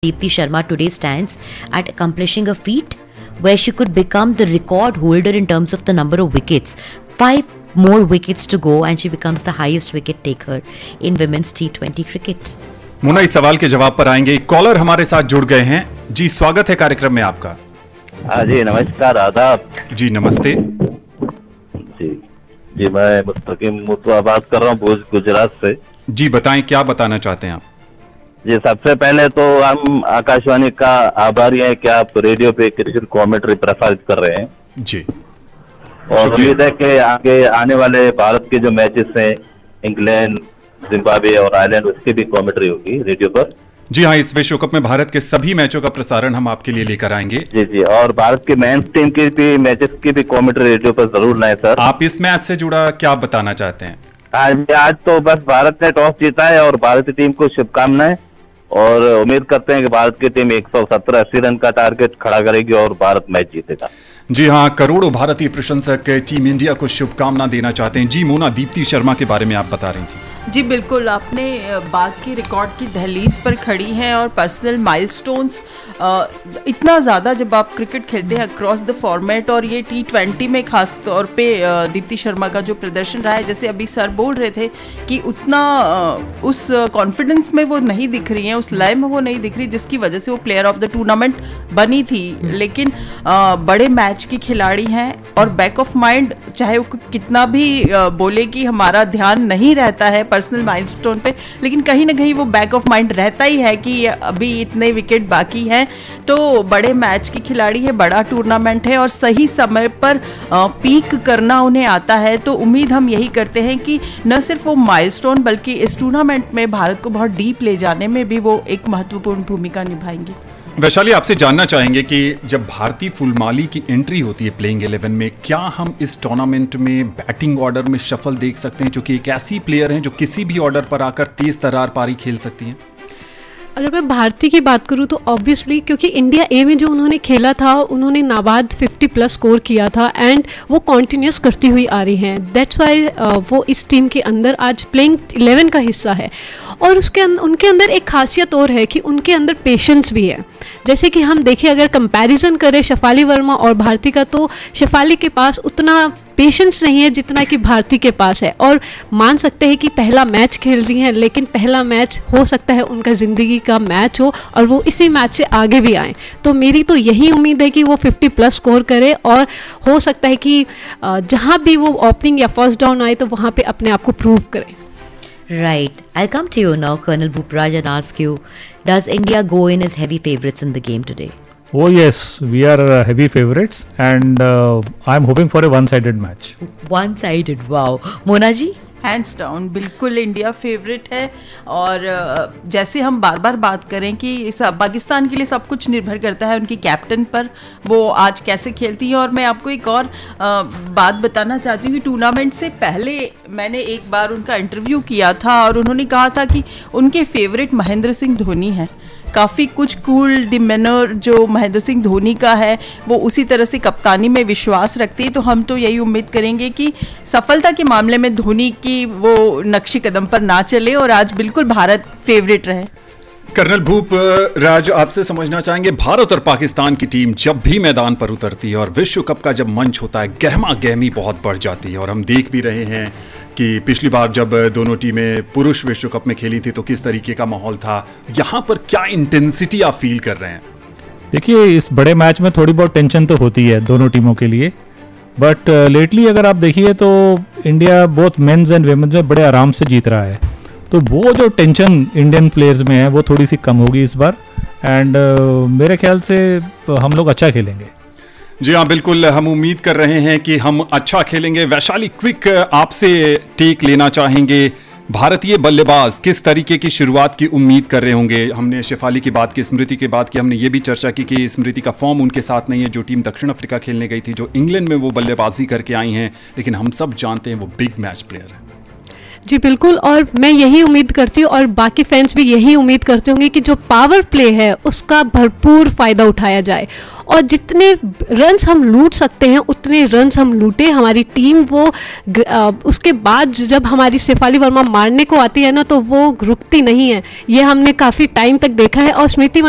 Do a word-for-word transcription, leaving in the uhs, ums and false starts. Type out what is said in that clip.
Deepti Sharma today stands at accomplishing a feat where she could become the record holder in terms of the number of wickets. Five more wickets to go and she becomes the highest wicket taker in women's T twenty cricket. Mona, इस सवाल के जवाब पर आएंगे। एक collar हमारे साथ जुड़ गए हैं जी, स्वागत है कार्यक्रम में आपका। हाँ जी, नमस्कार, आदाब जी। नमस्ते जी। जी मैं मुस्तकीम मुतवा बात कर रहा हूँ भुज, गुजरात से। जी बताएं, क्या बताना चाहते हैं आप? जी, सबसे पहले तो हम आकाशवाणी का आभारी हैं कि आप रेडियो पे क्रिकेट कमेंट्री प्रसारित कर रहे हैं जी, और उम्मीद है कि आगे आने वाले भारत के जो मैचेस हैं, इंग्लैंड, जिम्बाब्वे और आयरलैंड, उसकी भी कमेंट्री होगी रेडियो पर। जी हाँ, इस विश्व कप में भारत के सभी मैचों का प्रसारण हम आपके लिए लेकर आएंगे। जी जी, और भारत के मेंस टीम की भी मैचेस की भी कमेंट्री रेडियो पर जरूर लाएं सर। आप इस मैच से जुड़ा क्या बताना चाहते हैं? आज आज तो बस भारत ने टॉस जीता है और भारतीय टीम को शुभकामनाएं, और उम्मीद करते हैं कि भारत की टीम एक सौ सत्तर अस्सी रन का टारगेट खड़ा करेगी और भारत मैच जीतेगा। जी हाँ, करोड़ों भारतीय प्रशंसक टीम इंडिया को शुभकामना देना चाहते हैं। जी मोना, दीप्ति शर्मा के बारे में आप बता रही थी। जी बिल्कुल, आपने बात की रिकॉर्ड की दहलीज पर खड़ी हैं और पर्सनल माइलस्टोन्स इतना ज़्यादा जब आप क्रिकेट खेलते हैं अक्रॉस द फॉर्मेट, और ये टी ट्वेंटी में खास तौर पे दीप्ति शर्मा का जो प्रदर्शन रहा है, जैसे अभी सर बोल रहे थे कि उतना उस कॉन्फिडेंस में वो नहीं दिख रही हैं, उस लय में वो नहीं दिख रही जिसकी वजह से वो प्लेयर ऑफ द टूर्नामेंट बनी थी। लेकिन बड़े मैच की खिलाड़ी हैं और बैक ऑफ माइंड चाहे वो कितना भी बोले कि हमारा ध्यान नहीं रहता है पर्सनल माइलस्टोन पे, लेकिन कहीं ना कहीं वो बैक ऑफ माइंड रहता ही है कि अभी इतने विकेट बाकी हैं। तो बड़े मैच की खिलाड़ी है, बड़ा टूर्नामेंट है और सही समय पर पीक करना उन्हें आता है। तो उम्मीद हम यही करते हैं कि न सिर्फ वो माइलस्टोन बल्कि इस टूर्नामेंट में भारत को बहुत डीप ले जाने में भी वो एक महत्वपूर्ण भूमिका निभाएंगी। वैशाली, आपसे जानना चाहेंगे कि जब भारतीय फुलमाली की एंट्री होती है प्लेइंग इलेवन में, क्या हम इस टूर्नामेंट में बैटिंग ऑर्डर में शफल देख सकते हैं, क्योंकि एक ऐसी प्लेयर हैं जो किसी भी ऑर्डर पर आकर तेज तर्रार पारी खेल सकती हैं? अगर मैं भारतीय की बात करूं तो ऑब्वियसली, क्योंकि इंडिया ए में जो उन्होंने खेला था उन्होंने नाबाद फिफ्टी प्लस स्कोर किया था एंड वो कॉन्टिन्यूस करती हुई आ रही हैं। दैट्स वाई वो इस टीम के अंदर आज प्लेइंग इलेवन का हिस्सा है। और उसके अंदर उनके अंदर एक खासियत और है कि उनके अंदर पेशेंस भी है। जैसे कि हम देखें, अगर कंपैरिजन करें शेफाली वर्मा और भारती का, तो शेफाली के पास उतना पेशेंस नहीं है जितना कि भारती के पास है। और मान सकते हैं कि पहला मैच खेल रही हैं, लेकिन पहला मैच हो सकता है उनका ज़िंदगी का मैच हो और वो इसी मैच से आगे भी आएँ। तो मेरी तो यही उम्मीद है कि वो फिफ्टी प्लस स्कोर करे और हो सकता है कि जहाँ भी वो ओपनिंग या फर्स्ट डाउन आए तो वहाँ पे अपने आप को प्रूव करें। Right. I'll come to you now, Colonel Bhupraj, and ask you, does India go in as heavy favorites in the game today? Oh yes, we are uh, heavy favorites and uh, I'm hoping for a one-sided match. One-sided, wow. Mona ji? Hands down बिल्कुल India favourite है। और जैसे हम बार बार बात करें कि पाकिस्तान के लिए सब कुछ निर्भर करता है उनकी कैप्टन पर, वो आज कैसे खेलती है। और मैं आपको एक और बात बताना चाहती हूँ कि टूर्नामेंट से पहले मैंने एक बार उनका इंटरव्यू किया था और उन्होंने कहा था कि उनके फेवरेट महेंद्र सिंह धोनी हैं। काफ़ी कुछ कूल डिमेनर जो महेंद्र सिंह धोनी का है वो उसी तरह से कप्तानी में विश्वास रखती है। तो हम तो यही उम्मीद करेंगे कि सफलता के मामले में धोनी की वो नक्शे कदम पर ना चले और आज बिल्कुल भारत फेवरेट रहे। कर्नल भूप राज, आपसे समझना चाहेंगे, भारत और पाकिस्तान की टीम जब भी मैदान पर उतरती है और विश्व कप का जब मंच होता है, गहमा गहमी बहुत बढ़ जाती है। और हम देख भी रहे हैं कि पिछली बार जब दोनों टीमें पुरुष विश्व कप में खेली थी तो किस तरीके का माहौल था। यहाँ पर क्या इंटेंसिटी आप फील कर रहे हैं? देखिए, इस बड़े मैच में थोड़ी बहुत टेंशन तो होती है दोनों टीमों के लिए, बट लेटली अगर आप देखिए तो India both mains and women's में बड़े आराम से जीत रहा है। तो वो जो टेंशन इंडियन प्लेयर्स में है वो थोड़ी सी कम होगी इस बार एंड uh, मेरे ख्याल से हम लोग अच्छा खेलेंगे। जी हाँ, बिल्कुल हम उम्मीद कर रहे हैं कि हम अच्छा खेलेंगे। वैशाली, क्विक आपसे टेक लेना चाहेंगे, भारतीय बल्लेबाज किस तरीके की शुरुआत की उम्मीद कर रहे होंगे? हमने शेफाली की बात की, स्मृति की बात की, हमने ये भी चर्चा की कि स्मृति का फॉर्म उनके साथ नहीं है जो टीम दक्षिण अफ्रीका खेलने गई थी, जो इंग्लैंड में वो बल्लेबाजी करके आई हैं, लेकिन हम सब जानते हैं वो बिग मैच प्लेयर है। जी बिल्कुल, और मैं यही उम्मीद करती हूँ और बाकी फैंस भी यही उम्मीद करते होंगे कि जो पावर प्ले है उसका भरपूर फ़ायदा उठाया जाए और जितने रन्स हम लूट सकते हैं उतने रन्स हम लूटे। हमारी टीम वो आ, उसके बाद जब हमारी शेफाली वर्मा मारने को आती है ना तो वो रुकती नहीं है। ये हमने काफ़ी टाइम तक देखा है और स्मृति